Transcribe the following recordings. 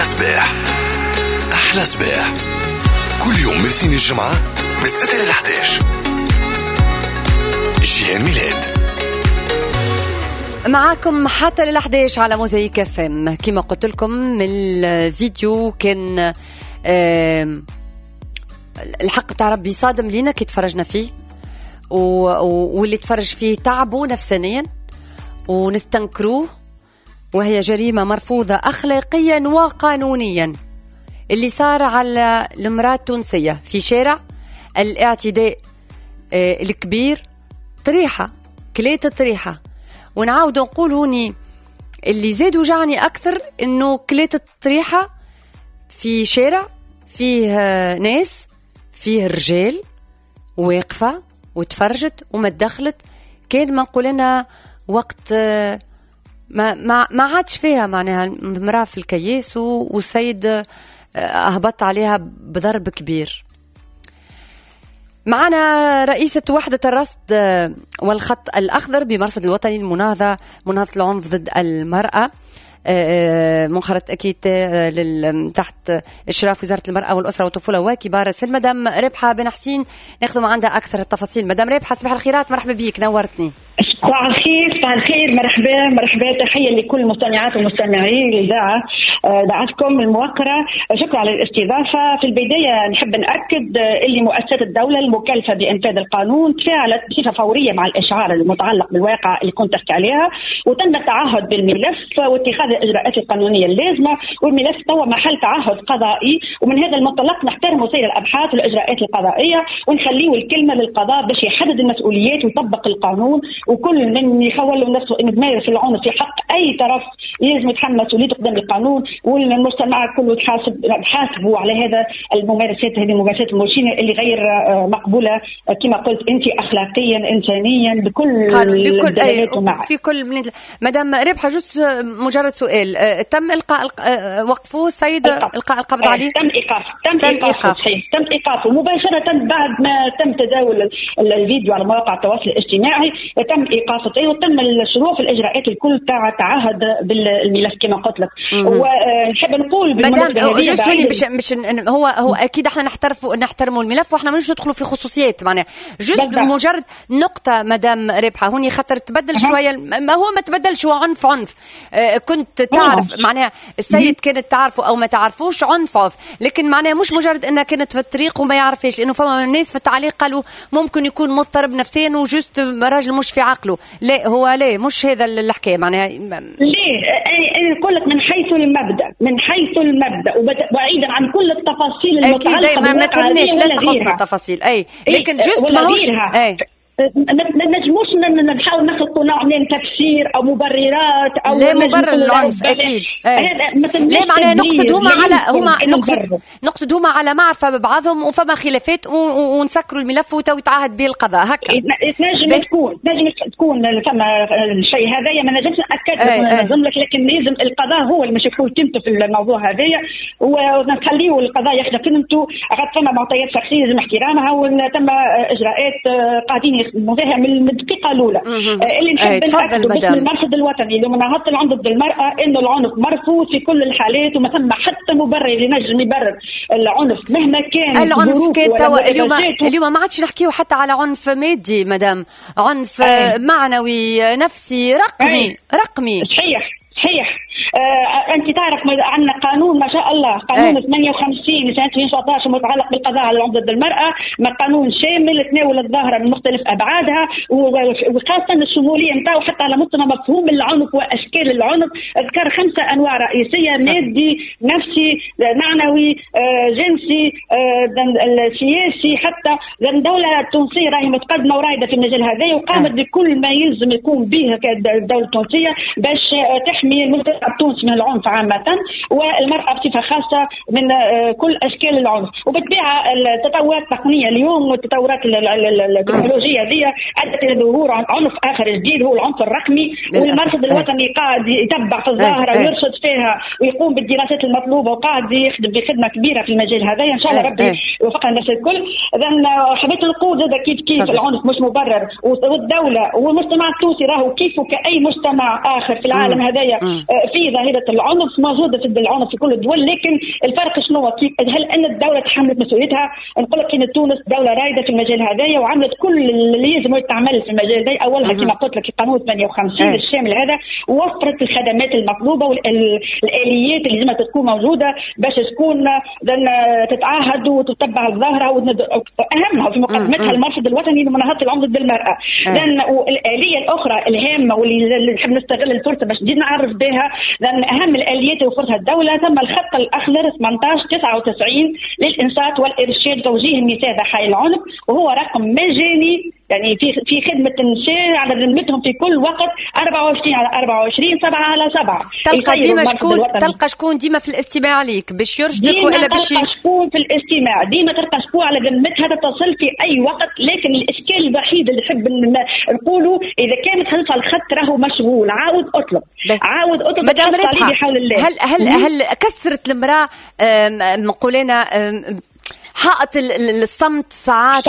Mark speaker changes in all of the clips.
Speaker 1: أحلى صباح. أحلى صباح كل يوم من الاثنين الجمعة من 6 ل 11. جيان ميلاد
Speaker 2: معاكم حتى لل11 على موزايك FM. كما قلت لكم الفيديو كان الحق بتاع ربي صادم لينا كي تفرجنا فيه، واللي تفرج فيه تعبوا نفسانيا ونستنكروه، وهي جريمة مرفوضة أخلاقيا وقانونيا اللي صار على المرأة التونسية في شارع الاعتداء الكبير طريحة كليت الطريحة. ونعاود نقول هوني اللي زاد وجعني أكثر إنه كليت الطريحة في شارع فيه ناس، فيه رجال واقفة وتفرجت وما تدخلت. كان ما نقولنا وقت ما عادش فيها معناها المرأة في الكياس والسيد أهبط عليها بضرب كبير. معنا رئيسة وحدة الرصد والخط الأخضر بمرصد الوطني المناهضة العنف ضد المرأة، منخرط أكيد تحت إشراف وزارة المرأة والأسرة والطفولة وكبار السن. مدام ربحة بن حسين ناخذ عندها أكثر التفاصيل. مدام ربحة صباح الخيرات، مرحبا بيك، نورتني.
Speaker 3: صباح الخير، مرحبا تحية لكل مستمعات ومستمعي الإذاعة دعاتكم الموقرة. شكرا على الاستضافة. في البداية نحب نأكد اللي مؤسسات الدولة المكلفة بإنفاذ القانون تفاعلت بصفة فورية مع الإشعار المتعلق بالواقع اللي كنت أحكي عليها، وتم التعهد بالملف واتخاذ الإجراءات القانونية اللازمة، والملف توا محل تعهد قضائي، ومن هذا المنطلق نحترم سير الأبحاث والإجراءات القضائية ونخليه الكلمة للقضاء باش يحدد المسؤوليات ويطبق القانون. وكل من يخول نفسه انه يمارس العنف في حق اي طرف لازم يتحمل مسؤوليته قدام القانون، والمجتمع كله يحاسبوا على هذا الممارسات، هذه الممارسات المشينه اللي غير مقبوله كما قلت انت اخلاقيا انسانيا بكل
Speaker 2: في كل من. مدام ربحه جوست مجرد سؤال، تم القاء وقفه السيد القاء القبض عليه؟
Speaker 3: تم ايقافه مباشره بعد ما تم تداول الفيديو على مواقع التواصل الاجتماعي. تم ايقافته وتم الشروع في الاجراءات الكل تاع تعهد بالملف كما قلت لك. ونحب نقول
Speaker 2: مدام مش هو اكيد احنا نحترموا الملف، واحنا مش ندخلوا في خصوصيات معناها جست مجرد نقطه. مدام ربحه هوني خطر تبدل شويه، ما هو ما تبدلش، هو عنف كنت تعرف معناها السيد كانت تعرفه او ما تعرفوش عنف، لكن معناها مش مجرد انها كانت في الطريق وما يعرفش، لانه فما ناس في التعليق قالوا ممكن يكون مضطرب نفسيا وجست راجل مش في عقله. لا هو لا مش هذا الحكايه معناها.
Speaker 3: ليه انا اقول لك من حيث المبدا وبعيدا عن كل التفاصيل المتعلقه
Speaker 2: ما تهمناش لا تخصنا التفاصيل لكن جست ماهوش
Speaker 3: ما نجموش نحاول نخلقوا نوع من تفسير او مبررات او
Speaker 2: لا مبرر العنف اكيد. لا معناها نقصد هما على معرفه ببعضهم وفما خلافات ونسكروا الملف وتو يتعهد به القضاء هكا.
Speaker 3: نجم تكون فما الشيء هذايا ما نجمش ناكد لك، لكن لازم القضاء هو اللي مش يكون قيمته في الموضوع هذايا، ونخليه القضاء ياخذ قيمته. فما معطيات شخصيه لازم احترامها، وتم اجراءات قاعدين مفاهيم من الدقيقه الاولى. اللي نحب ناكد باسم المرصد الوطني لمناهضه العنف ضد المراه انه العنف مرفوض في كل الحالات، وما ثم حتى مبرر ينجم يبرر العنف مهما كان
Speaker 2: العنف. كان اليوم ما عادش نحكيو حتى على عنف مادي مدام، عنف معنوي نفسي رقمي.
Speaker 3: صحيح. أنت تعرف عندنا قانون ما شاء الله، قانون 58 سنة 2019 متعلق بالقضاء على العنف ضد المرأة، قانون شامل تناول الظاهرة من مختلف أبعادها، وخاصة الشمولية نتاعو حتى على مستوى مفهوم العنف وأشكال العنف. ذكر 5 أنواع رئيسية: مادي، نفسي، معنوي، جنسي، سياسي. حتى الدولة التونسية راهي متقدمة ورايدة في المجال هذا، وقامت بكل ما يلزم يكون به الدولة التونسية باش تحمي المجتمع التونسي من العنف عامة، والمرأة بصفة خاصة من كل أشكال العنف. وبالطبيعة التطورات التقنية اليوم والتطورات التكنولوجية ذي أدت إلى ظهور عنف آخر جديد هو العنف الرقمي، والمرصد الوطني قاعد يتبع في الظاهرة ويرصد فيها ويقوم بالدراسات المطلوبة، وقاعد يخدم بخدمة كبيرة في المجال هذا. إن شاء الله ربي يوفقنا الناس الكل. إذن حبيت نقول هذا كيف العنف مش مبرر، والدولة والمجتمع التونسي راهو كيف كأي مجتمع آخر في العالم هذايا في ظاهرة العنف موجودة في العنف في كل الدول، لكن الفرق شنو؟ هل أن الدولة تحملت مسؤوليتها؟ نقول لك إن تونس دولة رائدة في المجال هذايا وعملت كل اللي لازم تعمل في المجال ده. أولها كما قلت لك قانون 58 الشامل هذا، ووفرت الخدمات المطلوبة والآليات اللي لازم تكون موجودة باش تكون تتعاهد وتتبع الظاهرة، وأهمها في مقدمتها المرصد الوطني لمناهضة العنف ضد المرأة. لأن والآلية الأخرى الهامة واللي نحب نستغل الفرصة باش نزيد نعرف بها، لأن أهم الآليات اللي وفرتها الدولة ثم الخط الأخضر 1899 للإنصات والإرشاد توجيه النساء ضحايا العنف، وهو رقم مجاني يعني في خدمة النساء على ذمتهم في كل وقت 24 على 24 7 على 7.
Speaker 2: تلقى شكون ديما في الاستماع عليك باش يرشدك ولا باش
Speaker 3: تلقى شكون في الاستماع، ديما تلقى شكون على ذمتها تتصل في أي وقت. لكن الإشكال الوحيد اللي نحب نقوله إذا كانت هذا الخط راهو مشغول عاود أطلب
Speaker 2: مدام ربحة. هل كسرت المرأة نقولنا حائط الصمت ساعات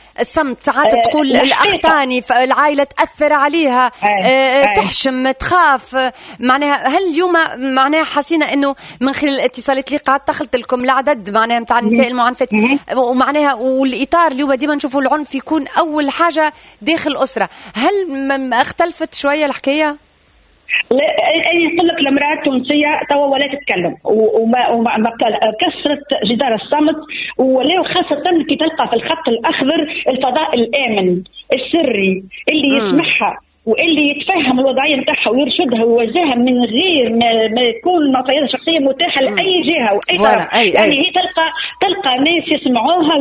Speaker 2: تقول الأختاني العائلة تأثر عليها تحشم تخاف معناها؟ هل اليوم معناها حسينا انه من خلال الاتصالات اللي قاعد دخلت لكم العدد معناها متاع النساء المعنفات ومعناها والإطار اليوم ديما نشوفوا العنف يكون أول حاجة داخل الأسرة، هل اختلفت شوية الحكاية؟
Speaker 3: لا يقول لك المرأة التونسية توا ولا تتكلم وما كسرت جدار الصمت، ولو خاصة كي تلقى في الخط الأخضر الفضاء الآمن السري اللي يسمعها واللي يتفهم الوضعيه نتاعها ويرشدها ويوجهها من غير ما يكون معطيات شخصيه متاحه لاي جهه واي طرف. يعني هي تلقى ناس يسمعوها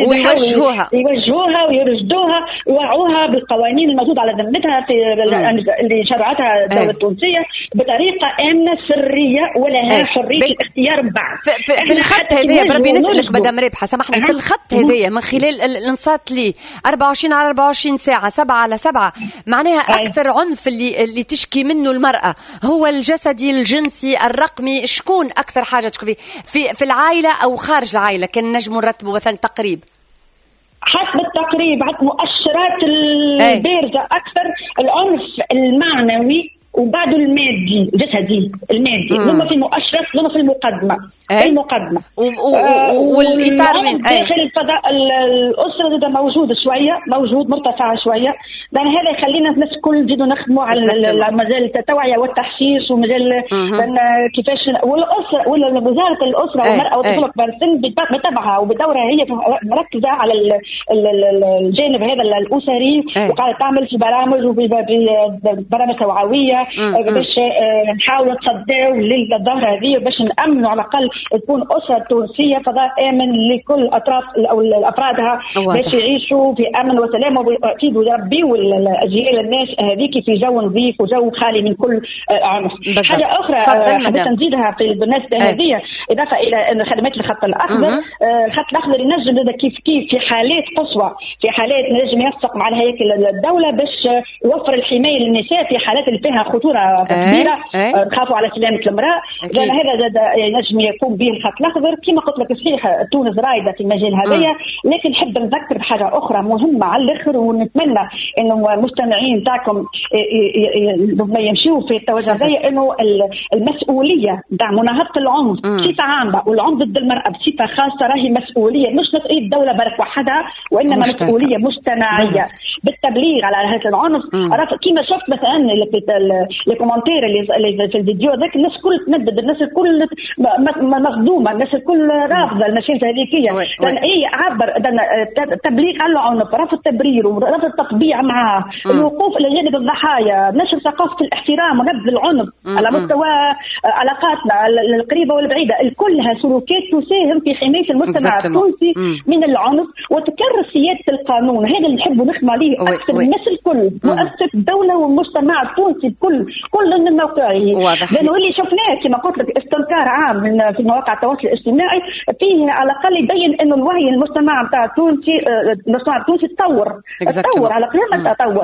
Speaker 3: ويوجهوها ويرشدوها ويوعوها بالقوانين الموجوده على ذمتها في اللي شرعتها الدوله التونسيه بطريقه امنه سريه ولها حريه الاختيار من بعد.
Speaker 2: في الخط هذايا بربي نسالك مدام ربحة سامحني، في الخط هذايا من خلال الانصات لي 24 على 24 ساعه 7 على 7 معناها أكثر عنف اللي تشكي منه المرأة هو الجسدي الجنسي الرقمي، شكون أكثر حاجة تشكي في العائلة أو خارج العائلة؟ كان نجم نرتبه مثلا تقريب
Speaker 3: حسب التقريب على المؤشرات البارزة أكثر العنف المعنوي وبعده المادي الجسدي المادي لما في المؤشرات لما في المقدمة المقدمة
Speaker 2: والإطار من
Speaker 3: داخل الفضاء الأسرة ده موجود شوية موجود مرتفع شوية، لأن هذا يخلينا الناس كل جدوا نخدموا على مجال التوعية والتحشيش ومجال كيفاش والأسرة ووزارة الأسرة والمرأة والطفل الكبار السن بتبعها وبدورها هي مركزة على الجانب هذا الأسري وقاعدة تعمل في برامج وبرامج توعوية باش نحاولوا نصدروا للظاهرة هذه باش نأمنوا على الأقل تكون أسرة تونسية فضاء آمن لكل أطراف أو أفرادها باش يعيشوا في أمن وسلام وأكيد يربيوا الأجيال الناس هذيك في جو نظيف وجو خالي من كل عنف. حاجة أخرى حبيت نزيدها في بالنسبة هذه إضافة إلى خدمات الخط الأخضر. الخط الأخضر ينجم كيف في حالات قصوى في حالات نجم ينسق مع الهياكل الدولة باش يوفر الحماية للنساء في حالات اللي فيها خطورة كبيرة نخافوا على سلامة المرأة. لأن هذا ينجم يقوم به الخط الأخضر. كما قلت لك صحيح تونس رائدة في المجال هذايا، لكن نحب نذكر بحاجة أخرى مهمة على الآخر ونتمنى إنه المستمعين تاعكم لما يمشوا في التوجه هذايا إنه المسؤولية نتاع مناهضة العنف بصفة عامة والعنف ضد المرأة بصفة خاصة راهي مسؤولية مش مسؤولية الدولة برك وحدها وإنما مسؤولية مجتمعية بالتبليغ على هذا العنف. كما شفت مثلا الكومنتير اللي في الفيديو ذاك الناس كل تندد الناس الكل مصدومة الناس الكل رافضة المشاكل هذيكية لأن هي عبر التبليغ عن العنف رفض التبرير ورفض التطبيع معه الوقوف إلى جانب الضحايا نشر ثقافة الاحترام ونبذ العنف على مستوى علاقاتنا القريبة والبعيدة كلها سلوكات تساهم في حماية المجتمع التونسي من العنف وتكرس سيادة القانون. هذا اللي نحب نخدم عليه أكثر من الناس الكل مؤسسة الدولة والمجتمع التونسي كل من موقعه لأنه اللي شفناه كما قلت لك استنكار عام في مواقع التواصل الاجتماعي فيه على الأقل يبين إنه الوعي المجتمع بتاع التونسي المجتمع التونسي تطور على قيمة تطور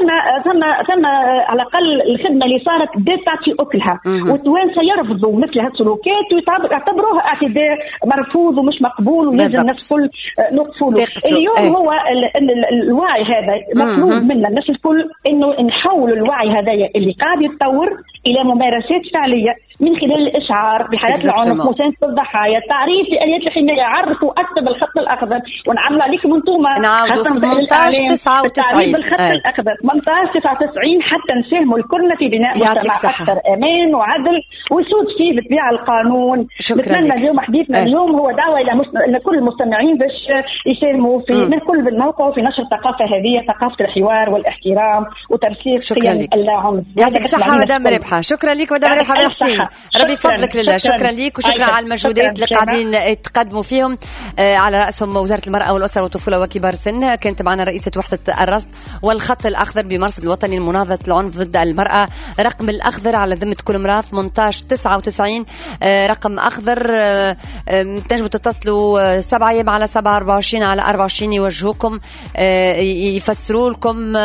Speaker 3: ثم على الأقل الخدمة اللي صارت تعطي أكلها والتوانسة يرفضوا مثل هالسلوكات ويعتبروها اعتداء مرفوض ومش مقبول ولازم الناس الكل نقفوا له. اليوم هو الوعي هذا مطلوب منا الناس الكل إنه نحول الوعي هذا اللي قاعد يتطور إلى ممارسات فعلية من خلال الإشعار بحالات العنف، مساندة الضحايا، تعريف بآليات الحماية، عرفوا أكتب الخط الأخضر ونعمل عليكم انتوما
Speaker 2: نعاودوا 1899
Speaker 3: بالخط الأخضر 1899 حتى نساهموا الكلنا في بناء مجتمع أكثر أمان وعدل ويسود فيه بطبيعة القانون. نتمنى اليوم حديثنا اليوم هو دعوة إلى كل المستمعين باش يساهموا في من كل بالموقع في نشر الثقافة هذه، ثقافة الحوار والاحترام وترسيخ قيم اللاعنف.
Speaker 2: يعطيك الصحة مدام ربحة. شكرا لك مدام ربحة بن حسين، ربي فضلك لله. شكرا لك وشكرا على المجهودات اللي قاعدين تقدموا فيهم، على رأسهم وزارة المرأة والأسرة والطفولة وكبار السن. كانت معنا رئيسة وحدة الرصد والخط الأخضر بمرصد الوطني لمناهضة العنف ضد المرأة. رقم الأخضر على ذمة كل امرأة 1899 رقم أخضر. تنجموا تتصلوا 7 أيام على 7 24 على 24 يوجهوكم، يفسروا لكم،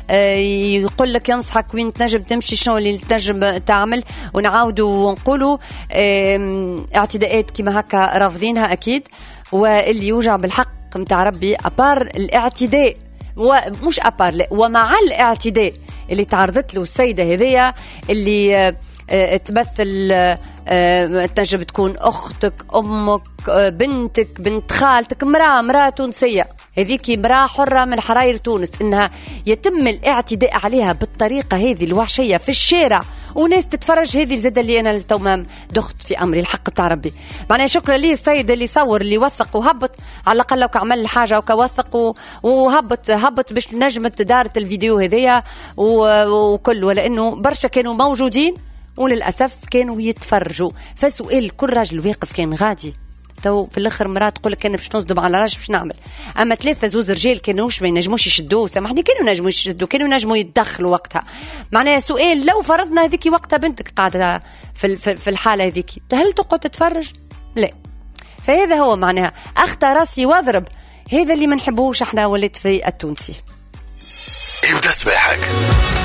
Speaker 2: يقول لك ينصحك وين تنجم تمشي، شنو اللي تنجم تعمل. ونعاودوا ونقولوا اعتداءات كما هكا رافضينها أكيد، واللي يوجع بالحق متاع ربي أبار الاعتداء ومش أبار لا ومع الاعتداء اللي تعرضت له السيدة هذية اللي تمثل تنجم تكون أختك، أمك، بنتك، بنت خالتك، امرأة تونسية، هذيك امرأة حرة من حراير تونس، إنها يتم الاعتداء عليها بالطريقة هذه الوحشية في الشارع وناس تتفرج. هذه الزادة اللي أنا للتومام دخت في أمري الحق بتاع ربي. معناها شكرا لي السيد اللي صور اللي وثق وهبط على الأقل لو كعمل حاجة وكوثق وهبط باش نجمت دارت الفيديو هذية وكل، ولا إنه برشا كانوا موجودين وللأسف كانوا يتفرجوا. فسؤال كل راجل واقف كان غادي تو في الاخر مرات تقول لك كان باش نصدم على راش باش نعمل. اما 3 زوز رجال كانوش ما ينجموش يشدوه، سامحني كانوا ينجموا يشدوا، كانوا ينجموا يتدخلوا وقتها. معناها سؤال لو فرضنا هذيك وقتها بنتك قاعده في الحاله هذيك، هل تقعد تتفرج؟ لا. فهذا هو معناها اخطى راسي واضرب، هذا اللي ما نحبوش احنا وليت في التونسي.
Speaker 1: يبدا صباحك